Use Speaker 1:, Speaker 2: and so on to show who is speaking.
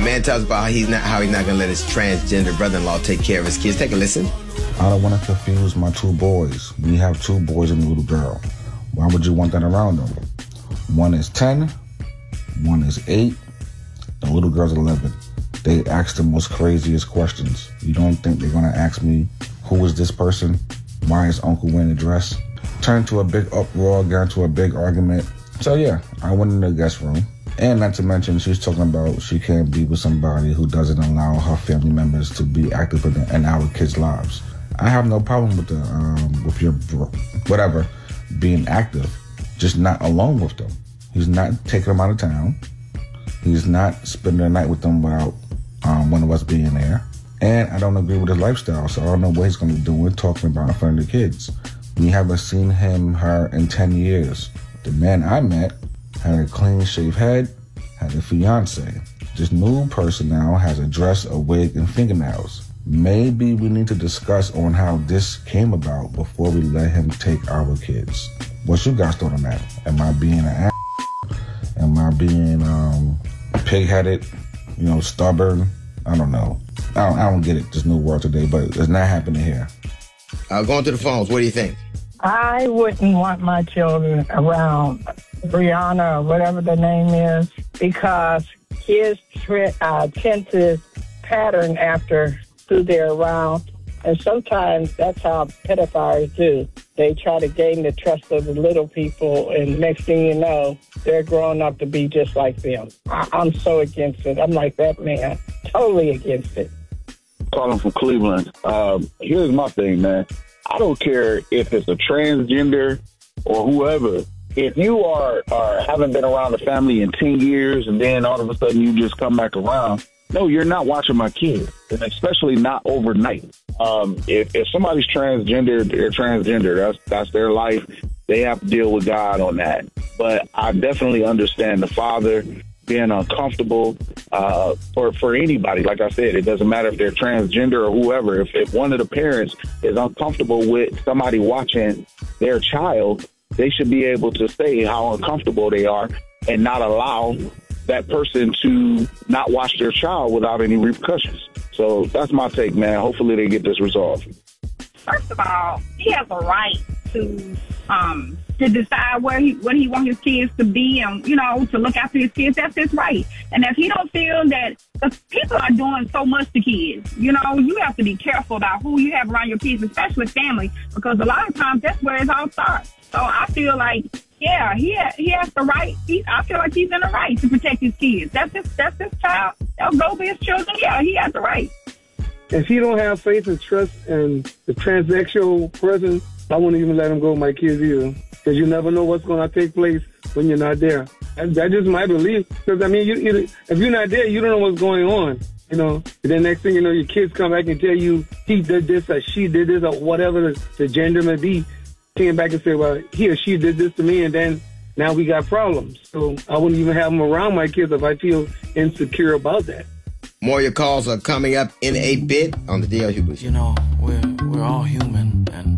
Speaker 1: man talks about how he's not gonna let his transgender brother-in-law take care of his kids. Take a listen.
Speaker 2: I don't want to confuse my two boys. We have two boys and a little girl. Why would you want that around them? One is 10, one is 8, the little girl's 11. They ask the most craziest questions. You don't think they're gonna ask me, who is this person? Why is Uncle wearing a dress? Turned to a big uproar, got into a big argument. So yeah, I went in the guest room. And not to mention, she's talking about she can't be with somebody who doesn't allow her family members to be active in our kids' lives. I have no problem with your whatever being active, just not alone with them. He's not taking them out of town. He's not spending the night with them without one of us being there. And I don't agree with his lifestyle, so I don't know what he's going to be doing talking about in front of the kids. We haven't seen her in 10 years. The man I met had a clean-shaved head, had a fiance. This new person now has a dress, a wig, and fingernails. Maybe we need to discuss on how this came about before we let him take our kids. What's you guys thought on that? Am I being an ass? Am I being pig-headed, stubborn? I don't know. I don't get it, this new world today, but it's not happening here.
Speaker 1: Going to the phones, what do you think?
Speaker 3: I wouldn't want my children around Brianna or whatever the name is, because kids tend to pattern after who they're around. And sometimes that's how pedophiles do. They try to gain the trust of the little people, and next thing you know, they're growing up to be just like them. I'm so against it. I'm like that man, totally against it.
Speaker 4: Calling from Cleveland. Here's my thing, man. I don't care if it's a transgender or whoever. If you haven't been around the family in 10 years and then all of a sudden you just come back around, no, you're not watching my kids, and especially not overnight. If somebody's transgender, they're transgender. That's their life. They have to deal with God on that. But I definitely understand the father being uncomfortable for anybody. Like I said, it doesn't matter if they're transgender or whoever. If one of the parents is uncomfortable with somebody watching their child, they should be able to say how uncomfortable they are and not allow that person to not watch their child without any repercussions. So that's my take, man. Hopefully they get this resolved.
Speaker 5: First of all, he has a right to decide what he wants his kids to be and, to look after his kids. That's his right. And if he don't feel that, because people are doing so much to kids, you have to be careful about who you have around your kids, especially family, because a lot of times that's where it all starts. So I feel like, yeah, he has the right. I feel like he's in the right to protect his kids. That's his child. They'll go be his children. Yeah, he has the right.
Speaker 6: If he don't have faith and trust in the transsexual person, I wouldn't even let him go with my kids either. Because you never know what's going to take place when you're not there. That's just my belief. Because, if you're not there, you don't know what's going on. And then next thing you know, your kids come back and tell you he did this or she did this or whatever the gender may be. Came back and say, well, he or she did this to me, and then now we got problems. So I wouldn't even have them around my kids if I feel insecure about that.
Speaker 1: More of your calls are coming up in a bit on the D.L. Hughley Show.
Speaker 7: We're all human, and